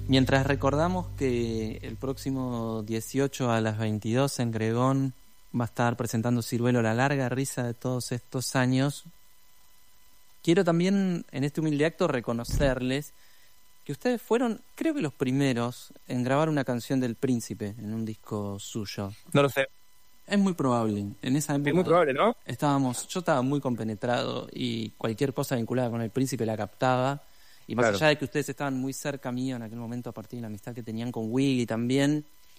Mientras recordamos que el próximo 18 a las 22 en Gregón va a estar presentando Ciruelo, la larga risa de todos estos años, quiero también en este humilde acto reconocerles que ustedes fueron, creo que los primeros en grabar una canción del Príncipe en un disco suyo. No lo sé. Es muy probable. En esa época Es muy probable, ¿no? yo estaba muy compenetrado y cualquier cosa vinculada con el Príncipe la captaba. Y más Claro. allá de que ustedes estaban muy cerca mío en aquel momento a partir de la amistad que tenían con Wiggy también,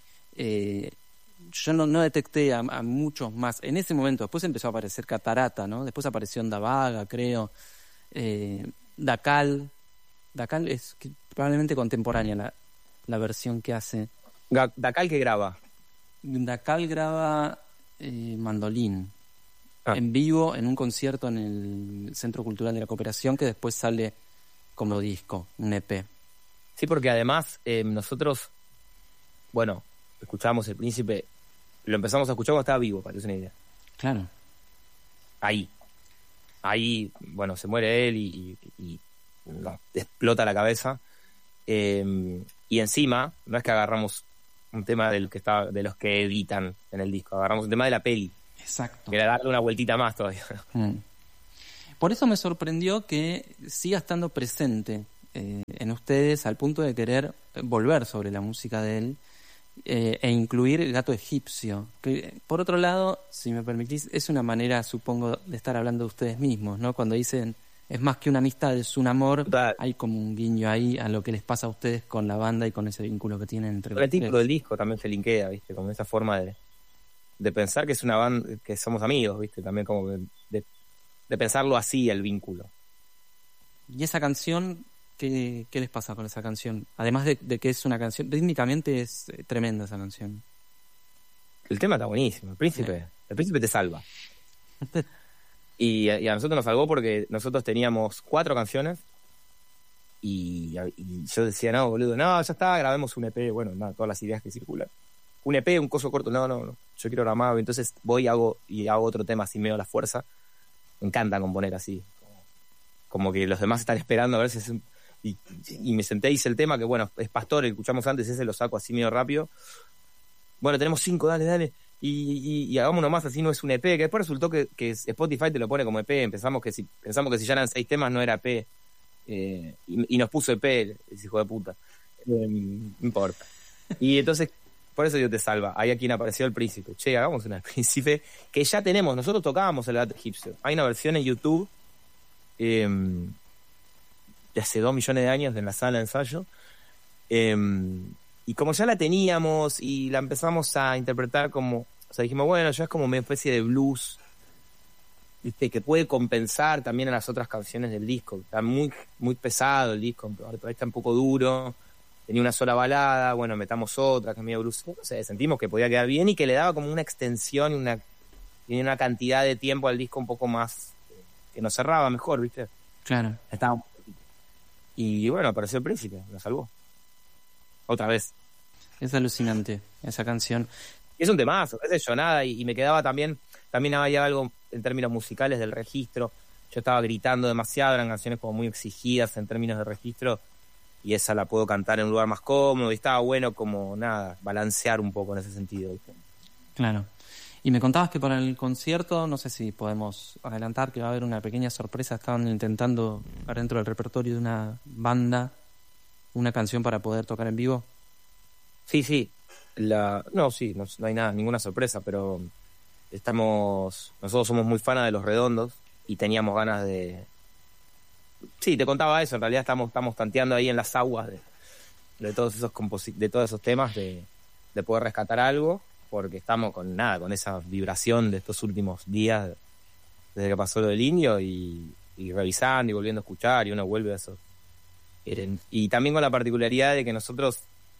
yo no detecté a muchos más. En ese momento, después empezó a aparecer Catarata, ¿no? Después apareció Onda Vaga, creo. Dacal es probablemente contemporánea la versión que hace. Dacal que graba. Dacal graba mandolín en vivo en un concierto en el Centro Cultural de la Cooperación, que después sale como disco, un EP. Sí, porque además nosotros, bueno, escuchábamos El Príncipe, lo empezamos a escuchar cuando estaba vivo, para que te des una idea. Claro. Ahí, bueno, se muere él y no, explota la cabeza. Y encima, no es que agarramos un tema de los que editan en el disco, agarramos un tema de la peli. Exacto. Que era darle una vueltita más todavía. Por eso me sorprendió que siga estando presente en ustedes al punto de querer volver sobre la música de él e incluir Gato Egipcio. Que, por otro lado, si me permitís, es una manera, supongo, de estar hablando de ustedes mismos, ¿no? Cuando dicen es más que una amistad, es un amor, Total. hay como un guiño ahí a lo que les pasa a ustedes con la banda y con ese vínculo que tienen entre El ustedes. título del disco también se linkea, ¿viste? Como esa forma de pensar que es una banda, que somos amigos, ¿viste? También como de pensarlo así, el vínculo. ¿Y esa canción, qué les pasa con esa canción? Además de que es una canción, rítmicamente es tremenda esa canción. El tema está buenísimo, el príncipe te salva. Y a nosotros nos salvó porque nosotros teníamos 4 canciones y yo decía, no, boludo, no, ya está, grabemos un EP, bueno, nada, todas las ideas que circulan. Un EP, un coso corto, no, yo quiero grabar, entonces voy y hago otro tema así medio a la fuerza. Me encanta componer así, como que los demás están esperando a ver si es y me senté y hice el tema, que bueno, es Pastor, el que escuchamos antes, ese lo saco así medio rápido. Bueno, tenemos 5, dale. Y hagamos uno más, así no es un EP, que después resultó que Spotify te lo pone como EP. Pensamos que si ya eran 6 temas no era EP. Y nos puso EP, ese hijo de puta. No importa. Y entonces, por eso Dios te salva. Ahí a quien apareció el príncipe. Che, hagamos una príncipe que ya tenemos. Nosotros tocábamos el Gato Egipcio. Hay una versión en YouTube de hace 2 millones de años en la sala de ensayo. Y como ya la teníamos y la empezamos a interpretar como, o sea, dijimos, bueno, ya es como una especie de blues, ¿viste? Que puede compensar también a las otras canciones del disco. Está muy, muy pesado el disco, todavía está un poco duro. Tenía una sola balada, bueno, metamos otra, que es medio blues. No sé, sentimos que podía quedar bien y que le daba como una extensión y una cantidad de tiempo al disco un poco más, que nos cerraba mejor, ¿viste? Claro. Y bueno, apareció el príncipe, lo salvó. Otra vez. Es alucinante esa canción. Y es un temazo, qué sé yo, nada. Y me quedaba también había algo en términos musicales del registro. Yo estaba gritando demasiado, eran canciones como muy exigidas en términos de registro. Y esa la puedo cantar en un lugar más cómodo. Y estaba bueno como, nada, balancear un poco en ese sentido, ¿viste? Claro. Y me contabas que para el concierto, no sé si podemos adelantar, que va a haber una pequeña sorpresa. Estaban intentando, dentro del repertorio de una banda, una canción para poder tocar en vivo. Sí. No hay nada, ninguna sorpresa, pero nosotros somos muy fanas de Los Redondos y teníamos ganas de... Sí, te contaba eso, en realidad estamos tanteando ahí en las aguas de todos esos temas, de poder rescatar algo, porque estamos con esa vibración de estos últimos días, desde que pasó lo del Indio, y revisando y volviendo a escuchar, y uno vuelve a eso. Y también con la particularidad de que nosotros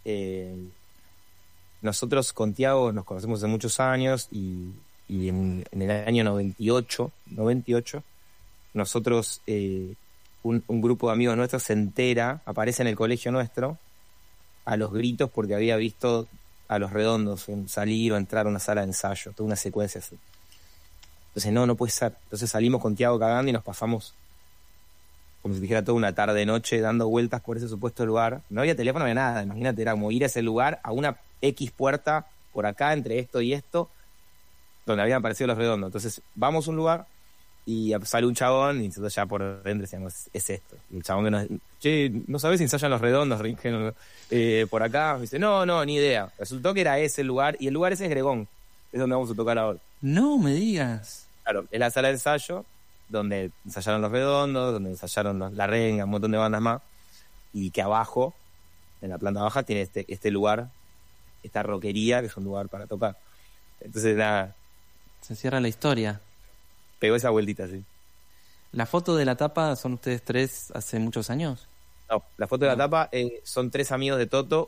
con Tiago nos conocemos hace muchos años y en el año 98 nosotros, un grupo de amigos nuestros se entera, aparece en el colegio nuestro a los gritos porque había visto a Los Redondos salir o entrar a una sala de ensayo, toda una secuencia así. Entonces no puede ser. Entonces salimos con Tiago cagando y nos pasamos como si dijera toda una tarde-noche dando vueltas por ese supuesto lugar. No había teléfono, no había nada. Imagínate, era como ir a ese lugar, a una X puerta por acá, entre esto y esto, donde habían aparecido los redondos. Entonces, vamos a un lugar y sale un chabón y nosotros ya por dentro decíamos, es esto. Y el chabón que nos... Che, ¿no sabés si ensayan los redondos? Por acá. Me dice, no, ni idea. Resultó que era ese el lugar, y el lugar ese es Gregón. Es donde vamos a tocar ahora. No me digas. Claro, es la sala de ensayo, donde ensayaron los redondos, donde ensayaron la renga, un montón de bandas más. Y que abajo, en la planta baja, tiene este lugar, esta roquería, que es un lugar para tocar. Entonces, nada, Se cierra la historia. pegó esa vueltita, sí. ¿La foto de la tapa son ustedes tres hace muchos años? No, la foto de la tapa son 3 amigos de Toto.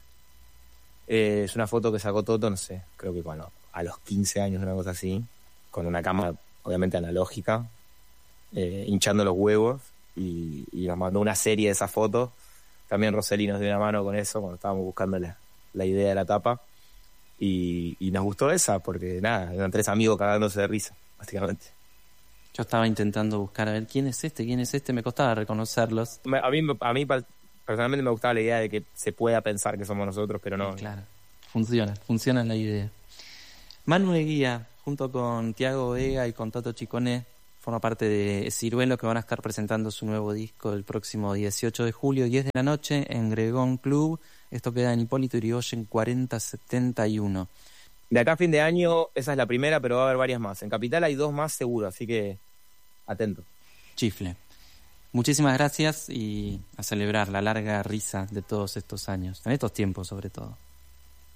Es una foto que sacó Toto, no sé, creo que bueno, a los 15 años, una cosa así, con una cámara obviamente analógica, hinchando los huevos, y nos mandó una serie de esas fotos. También Roseli nos dio una mano con eso cuando estábamos buscando la idea de la tapa, y nos gustó esa porque nada, eran 3 amigos cagándose de risa, básicamente. Yo estaba intentando buscar a ver quién es este, me costaba reconocerlos. A mí personalmente me gustaba la idea de que se pueda pensar que somos nosotros, pero no. Claro, funciona la idea. Manu Eguía, junto con Tiago Vega y con Toto Chicone, forma parte de Ciruelo, que van a estar presentando su nuevo disco el próximo 18 de julio, 10 de la noche, en Gregón Club. Esto queda en Hipólito Yrigoyen 4071. De acá a fin de año, esa es la primera, pero va a haber varias más. En Capital hay 2 más seguro, así que atento. Chifle. Muchísimas gracias y a celebrar la larga risa de todos estos años, en estos tiempos sobre todo.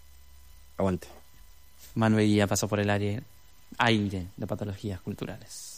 Aguante. Manu Eguía pasó por el aire de patologías culturales.